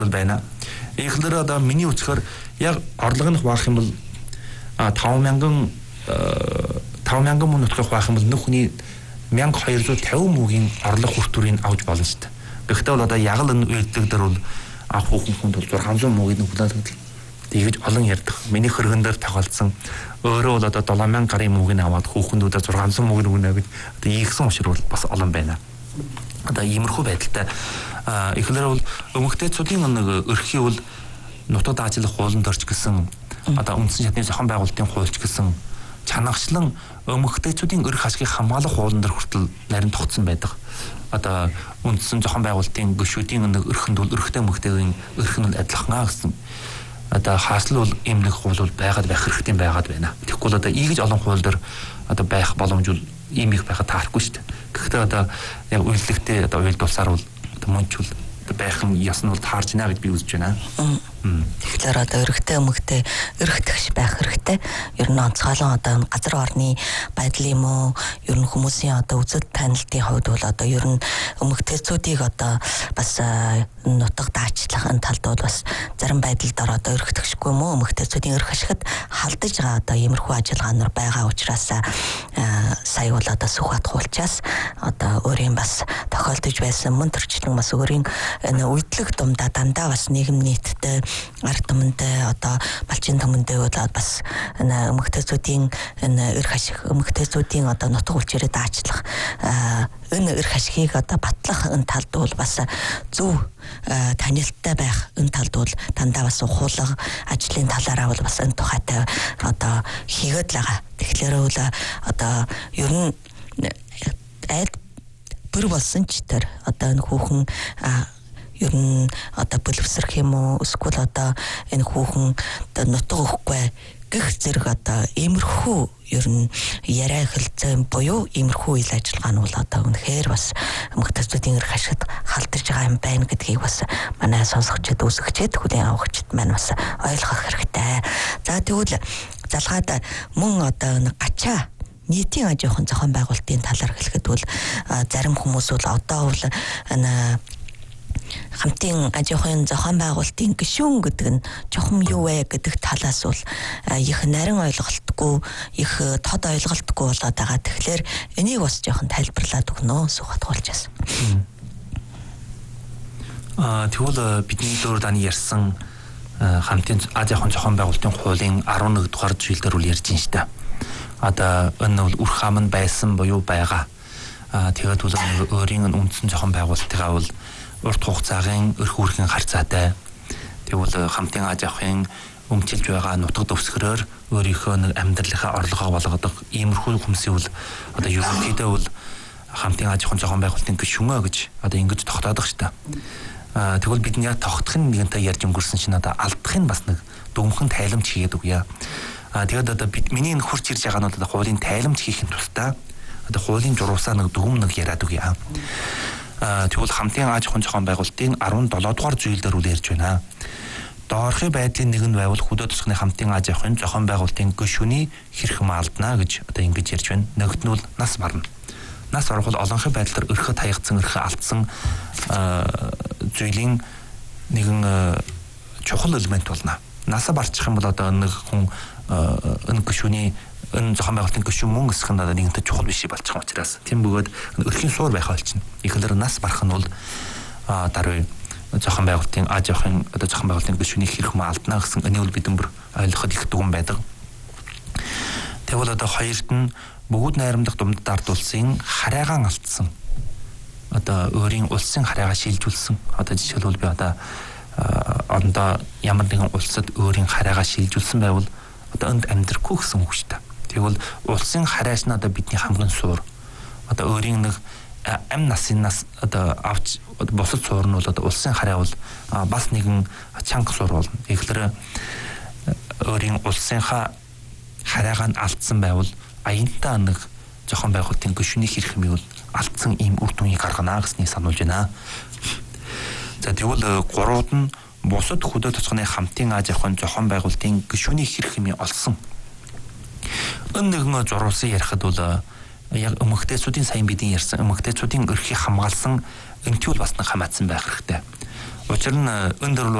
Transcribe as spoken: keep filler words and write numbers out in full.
байна. Эхлээд одоо миний үзэхээр яг орлого нь хуваах юм бол таван мянган таван мянган мөн нутгийг хуваах юм бол нэг хүний мянга хоёрдуй тавин мөгийн орлого хүртүрийг авч болно шүү дээ. Гэхдээ бол одоо яг л энэ үйлдэл дээр бол авах хүүхэн хүнд бол зургаан зуун мөгийг хүлээдэг. Тэгэж олон ярьдаг. Миний хөргөн дээр тохиолдсон өөрөө бол одоо долоон мянган гарын мөгийг аваад хүүхэндүүдээ зургаан зуун мөгийг өгнө гэж одоо ийгсэн учир бол бас олон байна. Одоо иймэрхүү байдалтай эхлээр бол өмгтээчүүдийн нэг өрхий бол нутаг даажлах хуулинд орж гисэн одоо үндсэн шатны зохион байгуулалтын хуульч гэсэн чанагчлан өмгтээчүүдийн өрх ашгийг хамгаалах хуулинд хүртэл нарийн тогтсон байдаг. Одоо үндсэн зохион байгуулалтын гишүүдийн нэг өрхөнд бол өрхтэй өмгтэйгийн өрх нь адилхан гэсэн одоо хааслал бол ийм нэг хууль бол байгаад байх хэрэгтэй байгаад байна. Тэгэхгүй бол одоо ийгэж олон хууль дээр одоо байх боломж бол ийм их байхад таарахгүй шүү дээ. Гэхдээ одоо яг үйлдэлтэй одоо уйлдуулсаар бол мөнчүүл байх нь ясн бол таарч байна гэж би үзэж байна. Тэгэхээр одоо өргөтэй өмгтэй өргөтгч байх хэрэгтэй. Ер нь онцгойлон одоо газар орны байдал юм уу? Ер нь хүмүүсийн одоо үзэл танилтын хувьд бол одоо ер нь өмгтээцүүдийг одоо бас нутаг даачлагын талд бол бас зарим байдалд одоо өргөтгчгүй юм уу? Өмгтээцүүдийн өрх ашигт халдаж байгаа одоо иймэрхүү ажиллагаанаар байгаа учраас сая бол одоо Сүхбат хуулчаас одоо өөрийн бас тохиолдож байсан мөн төрчлөн бас өөрийн энэ үйдлэг думдаа дандаа бас нийгэм нийтдээ ард түмэндээ одоо малчин түмэндээ бол бас энэ өмгтээцүүдийн энэ эрх ашиг өмгтээцүүдийн одоо нутаг үлчээрээ даачлах энэ эрх ашгийг одоо батлах энэ талд бол бас зөв танилттай байх энэ талд бол дандаа бас ухуулга ажлын талаараа бол бас энэ тухайтай одоо хийгээд л байгаа. Тэгэхээр бол одоо ер нь айд бүр болсон ч тэр одоо энэ хүүхэн ер нь одоо боловсрох юм уу эсвэл одоо энэ хүүхэн одоо нутаг өгөхгүй гэх зэрэг одоо иймэрхүү ер нь яриа хэлцэн буюу иймэрхүү ил ажиллагаа нь бол одоо үнэхээр бас өмгтөөцүүдийн эрх ашигт халдаж байгаа юм байна гэдгийг бас манай сонсогчид үзэгчид хүлээн авахчид маань бас ойлгох хэрэгтэй. За тэгвэл залгаад мөн одоо гачаа нийтийн аж ахуйн зохион байгуулалтын талаар хэлэхэд бол зарим хүмүүс бол одоо бол энэ хамтын аж ахуйн зохион байгуулалтын гишүүн гэдэг нь чухам юу вэ гэдэг талаас бол их нарийн ойлголтгүй их тод ойлголтгүй болоод байгаа. Тэгэхээр энийг бас жоохон тайлбарлаад өгнө Сүхбат хуулчаас. Аа тэгвэл бидний дөр даны ярьсан хамтын аж ахуйн зохион байгуулалтын хуулийн арван нэг дугаар зүйлдэр үл ярьж байна шүү дээ. Одоо энэ бол үр хаам нь байсан буюу байгаа. Аа тэгээд бол өөрийн үндсэн зохион байгуулалтыгаа бол урт хугацаагийн өрх үүргийн харьцаатай. Тэгвэл хамтын аж ахуйн өмчилж байгаа нутаг дэвсгэрээр өөрийнхөө нэг амьдралынхаа орлогоо болгодог иймэрхүү хүмүүсийн бол одоо ерөнхийдөө бол хамтын аж ахуйн зохион байгуулалтын гишүүнөө гэж одоо ингэж тогтоодог шүү дээ. Аа тэгвэл бид яг тогтохын нэгэнтэй ярьж өнгөрсөн чинь одоо алдахын бас нэг дүнхэн тайламж хийгээд өгье. А тэгээд одоо бид миний энэ хурц ирж байгаа нь одоо хуулийн тайламж хийхин тусдаа одоо хуулийн журуусаа нэг дүгм нэг яриад өгье. А тэгвэл хамтын аж ахуйн зохион байгуулалтын арван долоо дугаар зүйлдэр үл ярьж байна. Доорхын байдлын нэг нь байвал хөдөө тосгоны хамтын аж ахуйн зохион байгуулалтын гишүүний хэрхэм алдна гэж одоо ингэж ярьж байна. Нөгөт нь бол нас барна. Нас орох бол олонхын байдлаар өрхөд хаягдсан өрхө алдсан зүйлийн нэгэн чухал элемент болно. Насаа барчих юм бол одоо нэг хүн энэ гишүүний энэ зохион байгуулалтын гишүүн мөн эсэх нь нэгэнтэй чухал биш болчих юм учраас тийм бөгөөд өрхийн суур байх болчихно. Ихлээр нас барах нь бол даруй зохион байгуулалтын аж ахуйн одоо зохион байгуулалтын гишүүний хэрхэм алдна гэсэн энийг бол бидэн бүр ойлгоход их дүгэн байдаг. Тэгвэл одоо хоёрт нь бөгөөд найрамдах думдад ард улсын хараагаан алдсан одоо өөрийн улсын хараагаа шилжүүлсэн одоо жишээлбэл би одоо ондоо ямар нэгэн улсад өөрийн хараагаа шилжүүлсэн байвал одоо энд амьдрахгүй гэсэн үг шүү дээ. Тэгвэл улсын харааш нь одоо бидний хамгийн суур. Одоо өөрийн нэг ам насын нас одоо авч босод суур нь бол одоо улсын хараа бол бас нэгэн чанга суур болно. Тэгэхээр өөрийн улсынхаа хараагаа нь алдсан байвал аянтаа нэг зохион байгуулалтын гишүүний хэрхмийг бол алдсан ийм үр дүнгийг гаргана гэснийг сануулж байна. За тэгвэл гурууд нь бусад хөдөө тосгоны хамтын аж ахуйн зохион байгуулалтын гишүүний хэрхмийг олсон. Энэ нэгэн зурвалсан ярихад бол яг өмгтээцүүдийн сайн бидний ярьсан өмгтээцүүдийн өрхийг хамгаалсан эмчүүл бас нэг хамаатсан байх хэрэгтэй. Учир нь өндөр